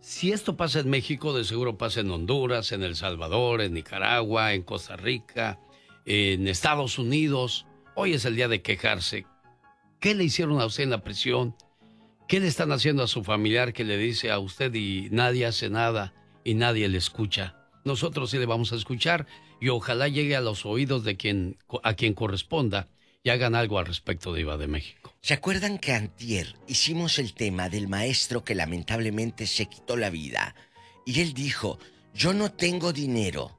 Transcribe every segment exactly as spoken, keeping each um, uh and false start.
Si esto pasa en México, de seguro pasa en Honduras, en El Salvador, en Nicaragua, en Costa Rica, en Estados Unidos. Hoy es el día de quejarse. ¿Qué le hicieron a usted en la prisión? ¿Qué le están haciendo a su familiar que le dice a usted y nadie hace nada y nadie le escucha? Nosotros sí le vamos a escuchar y ojalá llegue a los oídos de quien, a quien corresponda y hagan algo al respecto, Diva de México. ¿Se acuerdan que antier hicimos el tema del maestro que lamentablemente se quitó la vida? Y él dijo, yo no tengo dinero.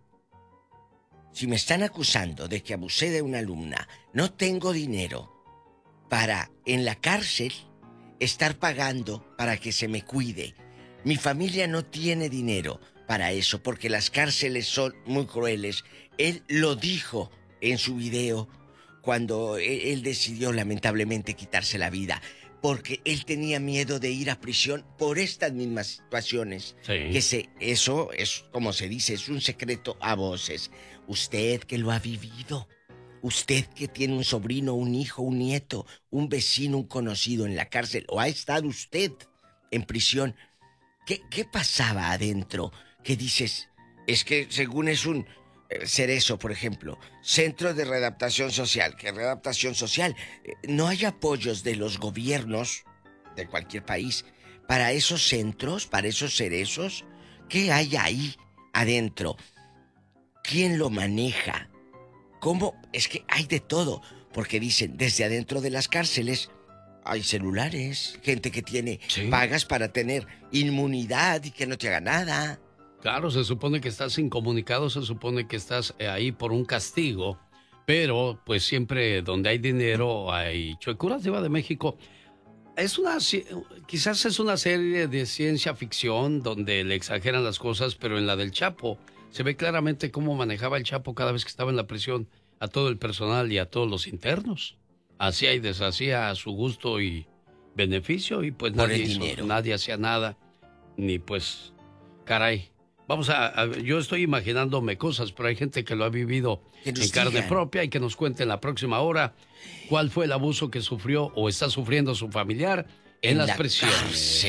Si me están acusando de que abusé de una alumna, no tengo dinero para, en la cárcel, estar pagando para que se me cuide. Mi familia no tiene dinero para eso, porque las cárceles son muy crueles. Él lo dijo en su video cuando él decidió lamentablemente quitarse la vida, porque él tenía miedo de ir a prisión por estas mismas situaciones. Sí. Que se, eso es, como se dice, es un secreto a voces. Usted que lo ha vivido, usted que tiene un sobrino, un hijo, un nieto, un vecino, un conocido en la cárcel, o ha estado usted en prisión, ¿qué, qué pasaba adentro? ¿Qué dices? Es que según es un eh, Cerezo, por ejemplo, Centro de Readaptación Social, que readaptación social, eh, no hay apoyos de los gobiernos de cualquier país para esos centros, para esos cerezos. ¿Qué hay ahí adentro? ¿Quién lo maneja? ¿Cómo? Es que hay de todo, porque dicen, desde adentro de las cárceles hay celulares, gente que tiene sí. pagas para tener inmunidad y que no te haga nada. Claro, se supone que estás incomunicado, se supone que estás ahí por un castigo, pero pues siempre donde hay dinero hay chuecuras. Diva de México. Es una, quizás es una serie de ciencia ficción donde le exageran las cosas, pero en la del Chapo se ve claramente cómo manejaba el Chapo cada vez que estaba en la prisión a todo el personal y a todos los internos. Hacía y deshacía a su gusto y beneficio y pues nadie hizo, nadie hacía nada, ni pues, caray. Vamos a, a, yo estoy imaginándome cosas, pero hay gente que lo ha vivido en carne digan. propia y que nos cuente en la próxima hora cuál fue el abuso que sufrió o está sufriendo su familiar en, en las la prisiones.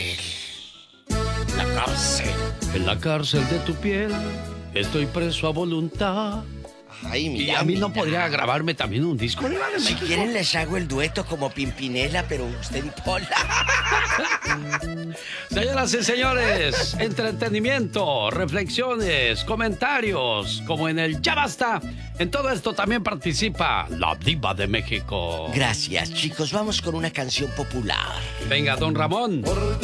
Cárcel. La cárcel. En la cárcel de tu piel estoy preso a voluntad. Ay, mira, y a mí mira. no podría grabarme también un disco. Si quieren les hago el dueto como Pimpinela, pero usted y Pola. Señoras y señores, entretenimiento, reflexiones, comentarios, como en el Ya Basta. En todo esto también participa la Diva de México. Gracias, chicos. Vamos con una canción popular. Venga, don Ramón.